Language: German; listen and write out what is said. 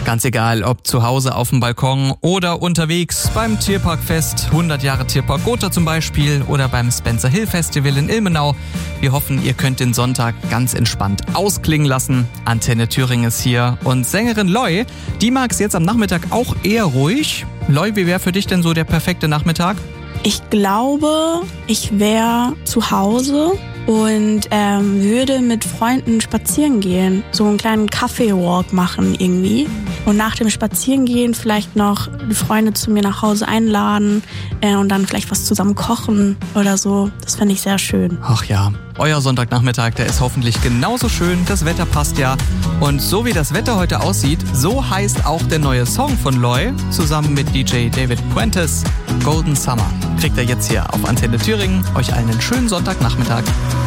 Ganz egal, ob zu Hause auf dem Balkon oder unterwegs beim Tierparkfest, 100 Jahre Tierpark Gotha zum Beispiel oder beim Spencer Hill Festival in Ilmenau. Wir hoffen, ihr könnt den Sonntag ganz entspannt ausklingen lassen. Antenne Thüringen ist hier und Sängerin Loi, die mag es jetzt am Nachmittag auch eher ruhig. Loi, wie wäre für dich denn so der perfekte Nachmittag? Ich glaube, ich wäre zu Hause und würde mit Freunden spazieren gehen. So einen kleinen Kaffee-Walk machen irgendwie. Und nach dem Spazierengehen vielleicht noch die Freunde zu mir nach Hause einladen und dann vielleicht was zusammen kochen oder so. Das fände ich sehr schön. Ach ja, euer Sonntagnachmittag, der ist hoffentlich genauso schön. Das Wetter passt ja. Und so wie das Wetter heute aussieht, so heißt auch der neue Song von Loi zusammen mit DJ David Puentes, Golden Summer. Kriegt ihr jetzt hier auf Antenne Thüringen. Euch allen einen schönen Sonntagnachmittag.